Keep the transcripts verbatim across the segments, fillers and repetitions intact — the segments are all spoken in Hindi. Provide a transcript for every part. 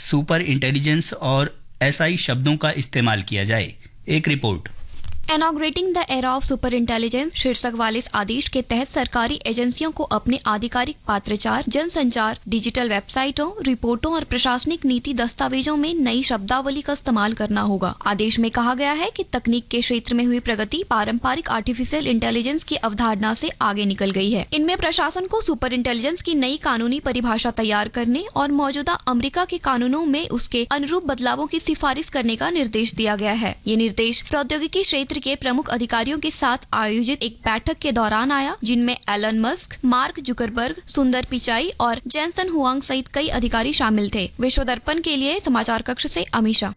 सुपर इंटेलिजेंस और एसआई शब्दों का इस्तेमाल किया जाए। एक report. Inaugurating the era of super intelligence शीर्षक वाले इस आदेश के तहत सरकारी एजेंसियों को अपने आधिकारिक पात्रचार, जनसंचार, डिजिटल वेबसाइटों, रिपोर्टों और प्रशासनिक नीति दस्तावेजों में नई शब्दावली का इस्तेमाल करना होगा। आदेश में कहा गया है कि तकनीक के क्षेत्र में हुई प्रगति पारंपरिक आर्टिफिशियल इंटेलिजेंस की अवधारणा से आगे निकल गई है। इनमें प्रशासन को सुपर इंटेलिजेंस की नई कानूनी परिभाषा तैयार करने और मौजूदा अमेरिका के कानूनों में उसके अनुरूप बदलावों की सिफारिश करने का निर्देश दिया गया है। ये निर्देश प्रौद्योगिकी क्षेत्र के प्रमुख अधिकारियों के साथ आयोजित एक बैठक के दौरान आया, जिनमें एलन मस्क, मार्क जुकरबर्ग, सुंदर पिचाई और जेंसन हुआंग सहित कई अधिकारी शामिल थे। विश्व दर्पण के लिए समाचार कक्ष से अमीषा।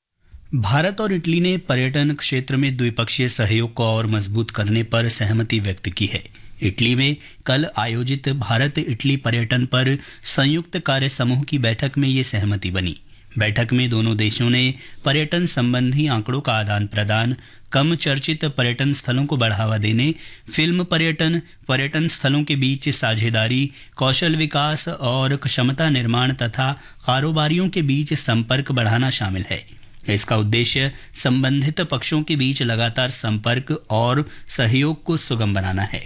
भारत और इटली ने पर्यटन क्षेत्र में द्विपक्षीय सहयोग को और मजबूत करने पर सहमति व्यक्त की है। इटली में कल आयोजित भारत इटली पर्यटन पर संयुक्त कार्य समूह की बैठक में ये सहमति बनी। बैठक में दोनों देशों ने पर्यटन संबंधी आंकड़ों का आदान प्रदान, कम चर्चित पर्यटन स्थलों को बढ़ावा देने, फिल्म पर्यटन, पर्यटन स्थलों के बीच साझेदारी, कौशल विकास और क्षमता निर्माण तथा कारोबारियों के बीच संपर्क बढ़ाना शामिल है। इसका उद्देश्य संबंधित पक्षों के बीच लगातार संपर्क और सहयोग को सुगम बनाना है।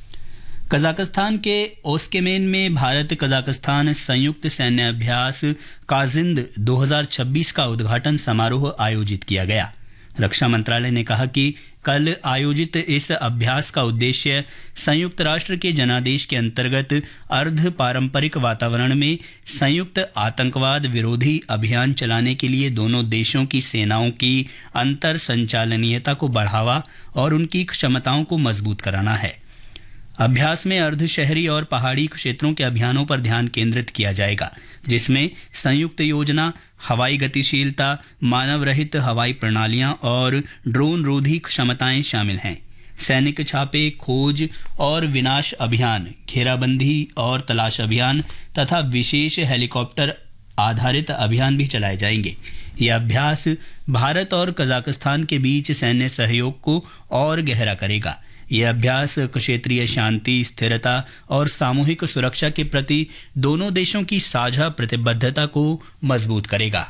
कजाकिस्तान के ओस्केमेन में भारत कजाकिस्तान संयुक्त सैन्य अभ्यास काजिंद दो हज़ार छब्बीस का उद्घाटन समारोह आयोजित किया गया। रक्षा मंत्रालय ने कहा कि कल आयोजित इस अभ्यास का उद्देश्य संयुक्त राष्ट्र के जनादेश के अंतर्गत अर्ध पारंपरिक वातावरण में संयुक्त आतंकवाद विरोधी अभियान चलाने के लिए दोनों देशों की सेनाओं की अंतर संचालनीयता को बढ़ावा और उनकी क्षमताओं को मजबूत कराना है। अभ्यास में अर्ध शहरी और पहाड़ी क्षेत्रों के अभियानों पर ध्यान केंद्रित किया जाएगा, जिसमें संयुक्त योजना, हवाई गतिशीलता, मानव रहित हवाई प्रणालियां और ड्रोन रोधी क्षमताएं शामिल हैं। सैनिक छापे, खोज और विनाश अभियान, घेराबंदी और तलाश अभियान तथा विशेष हेलीकॉप्टर आधारित अभियान भी चलाए जाएंगे। यह अभ्यास भारत और कजाकिस्तान के बीच सैन्य सहयोग को और गहरा करेगा। यह अभ्यास क्षेत्रीय शांति, स्थिरता और सामूहिक सुरक्षा के प्रति दोनों देशों की साझा प्रतिबद्धता को मजबूत करेगा।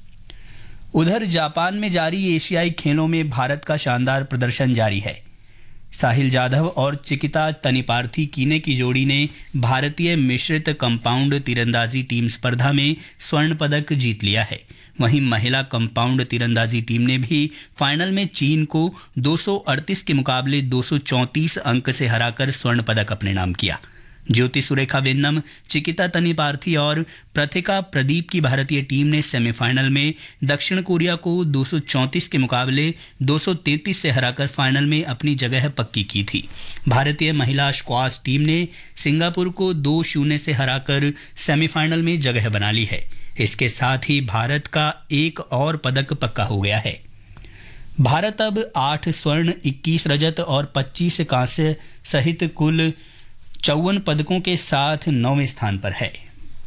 उधर जापान में जारी एशियाई खेलों में भारत का शानदार प्रदर्शन जारी है। साहिल जाधव और चिकिता तनिपार्थी कीने की जोड़ी ने भारतीय मिश्रित कंपाउंड तीरंदाजी टीम स्पर्धा में स्वर्ण पदक जीत लिया है। वहीं महिला कंपाउंड तीरंदाजी टीम ने भी फाइनल में चीन को दो सौ अड़तीस के मुकाबले दो सौ चौंतीस अंक से हराकर स्वर्ण पदक अपने नाम किया। ज्योति सुरेखा वेन्नम, चिकिता तनिपार्थी और प्रतिका प्रदीप की भारतीय टीम ने सेमीफाइनल में दक्षिण कोरिया को दो सौ चौंतीस के मुकाबले दो सौ तैंतीस से हराकर फाइनल में अपनी जगह पक्की की थी। भारतीय महिला स्क्वाश टीम ने सिंगापुर को दो शून्य से हराकर सेमीफाइनल में जगह बना ली है। इसके साथ ही भारत का एक और पदक पक्का हो गया है। भारत अब आठ स्वर्ण, इक्कीस रजत और पच्चीस कांस्य सहित कुल चौवन पदकों के साथ नौवें स्थान पर है।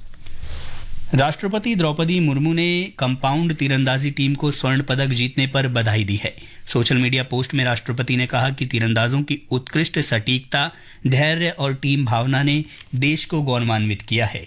राष्ट्रपति द्रौपदी मुर्मू ने कंपाउंड तीरंदाजी टीम को स्वर्ण पदक जीतने पर बधाई दी है। सोशल मीडिया पोस्ट में राष्ट्रपति ने कहा कि तीरंदाजों की उत्कृष्ट सटीकता, धैर्य और टीम भावना ने देश को गौरवान्वित किया है।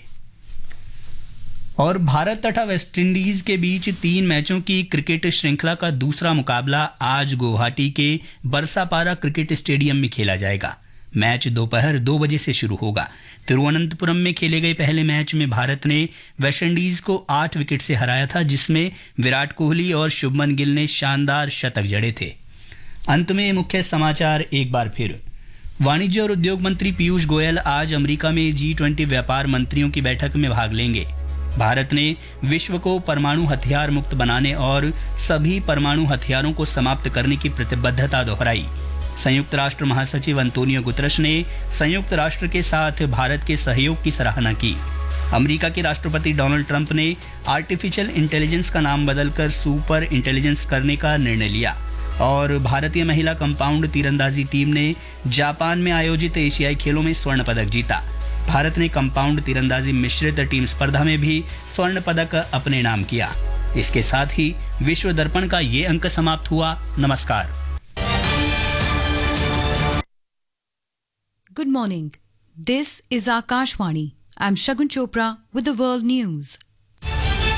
और भारत तथा वेस्टइंडीज के बीच तीन मैचों की क्रिकेट श्रृंखला का दूसरा मुकाबला आज गुवाहाटी के बरसापारा क्रिकेट स्टेडियम में खेला जाएगा। मैच दोपहर दो बजे से शुरू होगा। तिरुवनंतपुरम में खेले गए पहले मैच में भारत ने वेस्टइंडीज को आठ विकेट से हराया था, जिसमें विराट कोहली और शुभमन गिल ने शानदार शतक जड़े थे। अंत में मुख्य समाचार एक बार फिर। वाणिज्य और उद्योग मंत्री पीयूष गोयल आज अमेरिका में जी ट्वेंटी व्यापार मंत्रियों की बैठक में भाग लेंगे। भारत ने विश्व को परमाणु हथियार मुक्त बनाने और सभी परमाणु हथियारों को समाप्त करने की प्रतिबद्धता दोहराई। संयुक्त राष्ट्र महासचिव अंतोनियो गुतरश ने संयुक्त राष्ट्र के साथ भारत के सहयोग की सराहना की। अमेरिका के राष्ट्रपति डोनाल्ड ट्रंप ने आर्टिफिशियल इंटेलिजेंस का नाम बदलकर सुपर इंटेलिजेंस करने का निर्णय लिया। और भारतीय महिला कंपाउंड तीरंदाजी टीम ने जापान में आयोजित एशियाई खेलों में स्वर्ण पदक जीता। भारत ने कंपाउंड तीरंदाजी मिश्रित टीम स्पर्धा में भी स्वर्ण पदक अपने नाम किया। इसके साथ ही विश्व दर्पण का ये अंक समाप्त हुआ। नमस्कार। Good morning. This is Akashvani. I'm Shagun Chopra with the World News.